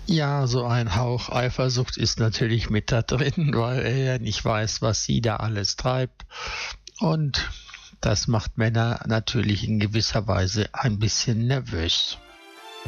Ja, so ein Hauch Eifersucht ist natürlich mit da drin, weil er ja nicht weiß, was sie da alles treibt. Und das macht Männer natürlich in gewisser Weise ein bisschen nervös.